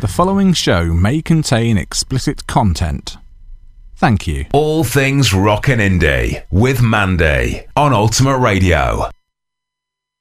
The following show may contain explicit content. Thank you. All things rock and indie with Mandy on Ultimate Radio.